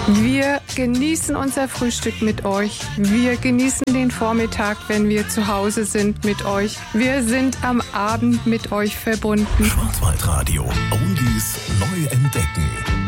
Wir genießen unser Frühstück mit euch. Wir genießen den Vormittag, wenn wir zu Hause sind mit euch. Wir sind am Abend mit euch verbunden. Schwarzwaldradio. Oldies neu entdecken.